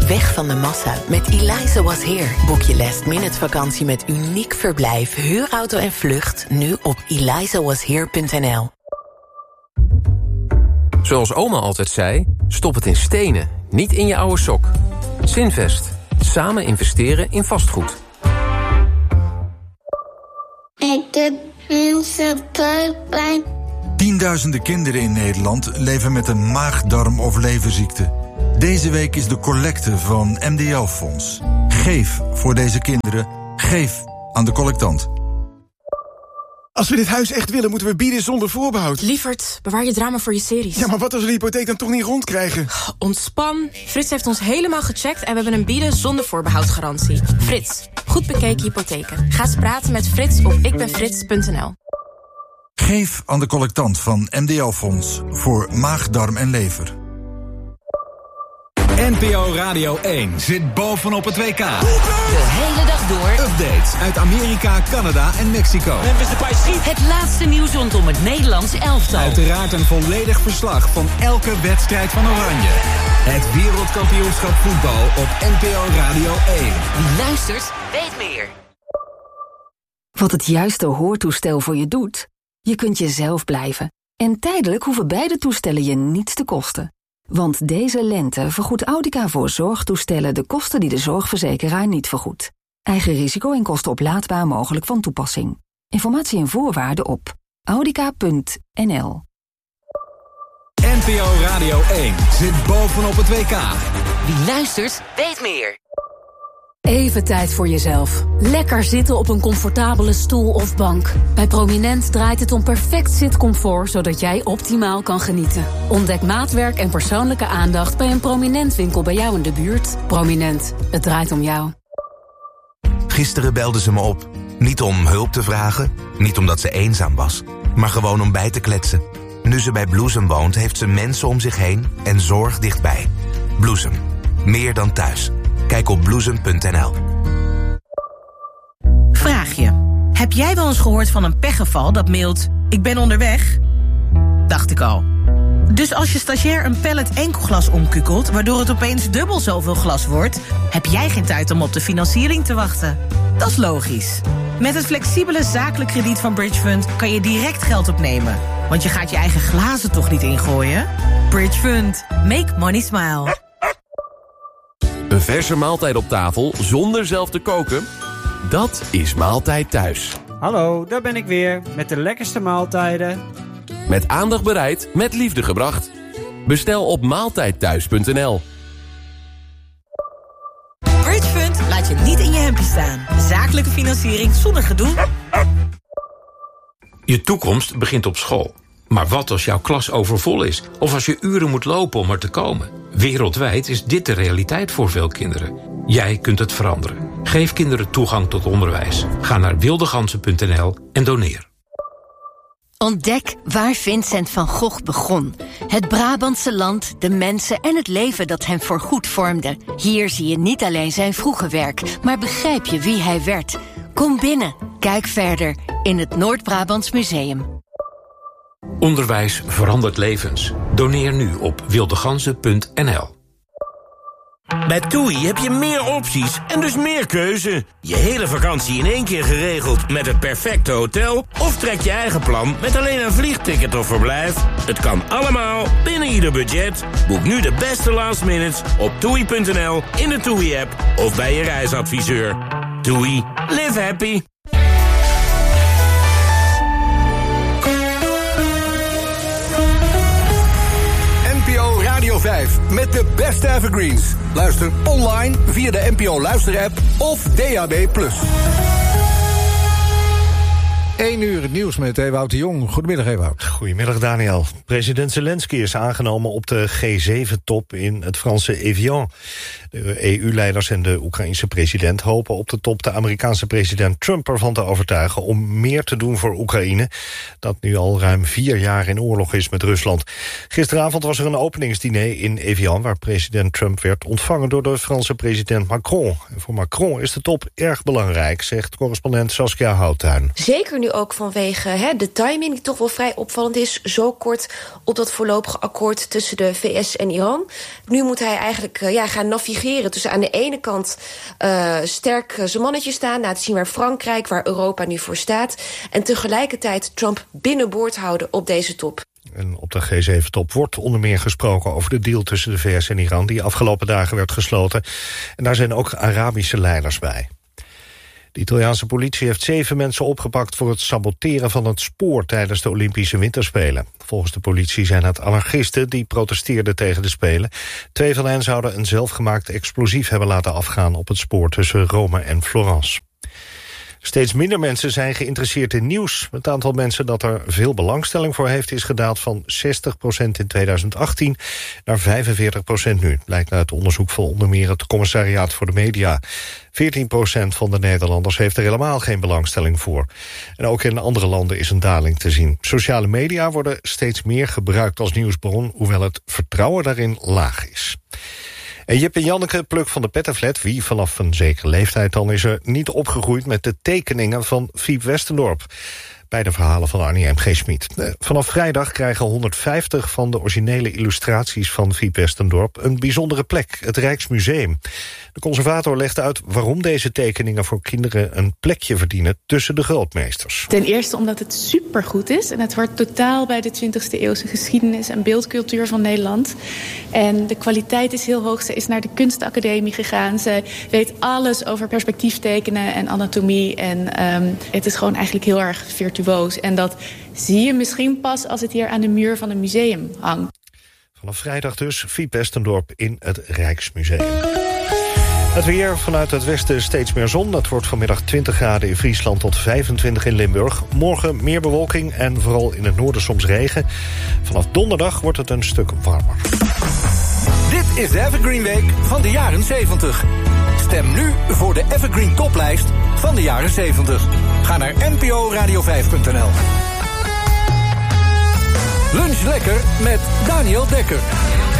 Weg van de massa met Eliza Was Here. Boek je last-minute vakantie met uniek verblijf, huurauto en vlucht nu op elizawashere.nl. Zoals oma altijd zei, stop het in stenen, niet in je oude sok. Zinvest. Samen investeren in vastgoed. Ik heb heel buikpijn. Tienduizenden kinderen in Nederland leven met een maag-darm- of leverziekte. Deze week is de collecte van MDL-fonds. Geef voor deze kinderen. Geef aan de collectant. Als we dit huis echt willen, moeten we bieden zonder voorbehoud. Lievert, bewaar je drama voor je series. Ja, maar wat als we de hypotheek dan toch niet rondkrijgen? Ontspan. Frits heeft ons helemaal gecheckt en we hebben een bieden zonder voorbehoudgarantie. Frits, goed bekeken hypotheken. Ga eens praten met Frits op ikbenfrits.nl. Geef aan de collectant van MDL-fonds voor maag, darm en lever. NPO Radio 1 zit bovenop het WK. De hele dag door. Updates uit Amerika, Canada en Mexico. Het laatste nieuws rondom het Nederlands elftal. Uiteraard een volledig verslag van elke wedstrijd van Oranje. Het wereldkampioenschap voetbal op NPO Radio 1. Wie luistert, weet meer. Wat het juiste hoortoestel voor je doet? Je kunt jezelf blijven. En tijdelijk hoeven beide toestellen je niets te kosten. Want deze lente vergoedt Audica voor zorgtoestellen de kosten die de zorgverzekeraar niet vergoedt. Eigen risico en kosten oplaadbaar mogelijk van toepassing. Informatie en voorwaarden op audica.nl. NPO Radio 1 zit bovenop het WK. Wie luistert, weet meer. Even tijd voor jezelf. Lekker zitten op een comfortabele stoel of bank. Bij Prominent draait het om perfect zitcomfort, zodat jij optimaal kan genieten. Ontdek maatwerk en persoonlijke aandacht bij een Prominent winkel bij jou in de buurt. Prominent, het draait om jou. Gisteren belde ze me op. Niet om hulp te vragen, niet omdat ze eenzaam was, maar gewoon om bij te kletsen. Nu ze bij Bloesem woont, heeft ze mensen om zich heen en zorg dichtbij. Bloesem, meer dan thuis. Kijk op bloesem.nl. Vraag je. Heb jij wel eens gehoord van een pechgeval dat mailt: ik ben onderweg? Dacht ik al. Dus als je stagiair een pallet enkelglas omkukelt, waardoor het opeens dubbel zoveel glas wordt, heb jij geen tijd om op de financiering te wachten. Dat is logisch. Met het flexibele zakelijk krediet van Bridgefund kan je direct geld opnemen. Want je gaat je eigen glazen toch niet ingooien? Bridgefund. Make money smile. Een verse maaltijd op tafel zonder zelf te koken? Dat is Maaltijd Thuis. Hallo, daar ben ik weer met de lekkerste maaltijden. Met aandacht bereid, met liefde gebracht. Bestel op maaltijdthuis.nl. Bridgefund laat je niet in je hempje staan. Zakelijke financiering zonder gedoe. Je toekomst begint op school. Maar wat als jouw klas overvol is? Of als je uren moet lopen om er te komen? Wereldwijd is dit de realiteit voor veel kinderen. Jij kunt het veranderen. Geef kinderen toegang tot onderwijs. Ga naar wildegansen.nl en doneer. Ontdek waar Vincent van Gogh begon. Het Brabantse land, de mensen en het leven dat hem voorgoed vormde. Hier zie je niet alleen zijn vroege werk, maar begrijp je wie hij werd. Kom binnen, kijk verder in het Noord-Brabants Museum. Onderwijs verandert levens. Doneer nu op wildegansen.nl. Bij TUI heb je meer opties en dus meer keuze. Je hele vakantie in één keer geregeld met het perfecte hotel? Of trek je eigen plan met alleen een vliegticket of verblijf? Het kan allemaal binnen ieder budget. Boek nu de beste last minutes op TUI.nl, in de TUI-app of bij je reisadviseur. TUI. Live happy. NPO Radio 5 met de beste evergreens. Luister online via de NPO Luister-app of DAB+. 1 uur het nieuws met Ewout de Jong. Goedemiddag, Ewout. Goedemiddag, Daniel. President Zelensky is aangenomen op de G7-top in het Franse Evian. De EU-leiders en de Oekraïense president hopen op de top de Amerikaanse president Trump ervan te overtuigen om meer te doen voor Oekraïne, dat nu al ruim 4 jaar in oorlog is met Rusland. Gisteravond was er een openingsdiner in Evian waar president Trump werd ontvangen door de Franse president Macron. En voor Macron is de top erg belangrijk, zegt correspondent Saskia Houttuin. Zeker nu nu ook vanwege de timing, die toch wel vrij opvallend is, zo kort op dat voorlopige akkoord tussen de VS en Iran. Nu moet hij eigenlijk gaan navigeren tussen aan de ene kant sterk zijn mannetje staan, laten zien waar Frankrijk, waar Europa nu voor staat, en tegelijkertijd Trump binnenboord houden op deze top. En op de G7-top wordt onder meer gesproken over de deal tussen de VS en Iran, die afgelopen dagen werd gesloten. En daar zijn ook Arabische leiders bij. De Italiaanse politie heeft 7 mensen opgepakt voor het saboteren van het spoor tijdens de Olympische Winterspelen. Volgens de politie zijn het anarchisten die protesteerden tegen de Spelen. 2 van hen zouden een zelfgemaakt explosief hebben laten afgaan op het spoor tussen Rome en Florence. Steeds minder mensen zijn geïnteresseerd in nieuws. Het aantal mensen dat er veel belangstelling voor heeft is gedaald van 60% in 2018 naar 45% nu. Blijkt uit onderzoek van onder meer het Commissariaat voor de Media. 14% van de Nederlanders heeft er helemaal geen belangstelling voor. En ook in andere landen is een daling te zien. Sociale media worden steeds meer gebruikt als nieuwsbron, hoewel het vertrouwen daarin laag is. En Jip en Janneke Pluk van de Pettenflat, wie vanaf een zekere leeftijd dan is er niet opgegroeid met de tekeningen van Fiep Westendorp. Bij de verhalen van Arnie M.G. Schmid. Vanaf vrijdag krijgen 150 van de originele illustraties van Fiep Westendorp een bijzondere plek, het Rijksmuseum. De conservator legt uit waarom deze tekeningen voor kinderen een plekje verdienen tussen de grootmeesters. Ten eerste omdat het supergoed is en het hoort totaal bij de 20e eeuwse geschiedenis en beeldcultuur van Nederland. En de kwaliteit is heel hoog. Ze is naar de kunstacademie gegaan. Ze weet alles over perspectief tekenen en anatomie. En het is gewoon eigenlijk heel erg virtuoos. En dat zie je misschien pas als het hier aan de muur van een museum hangt. Vanaf vrijdag dus Fiep Westendorp in het Rijksmuseum. Het weer vanuit het westen steeds meer zon. Het wordt vanmiddag 20 graden in Friesland tot 25 in Limburg. Morgen meer bewolking en vooral in het noorden soms regen. Vanaf donderdag wordt het een stuk warmer. Dit is de Evergreen Week van de jaren 70. Stem nu voor de Evergreen toplijst van de jaren 70. Ga naar nporadio5.nl. Lunch lekker met Daniel Dekker.